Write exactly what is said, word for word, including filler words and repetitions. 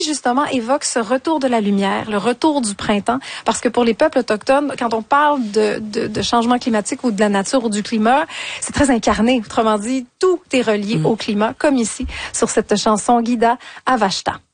justement évoque ce retour de la lumière, le retour du printemps, parce que pour les peuples autochtones, quand on parle de, de, de changement climatique ou de la nature ou du climat, c'est très incarné. Autrement dit, tout est relié mmh. au climat, comme ici, sur cette chanson Gida Avashta.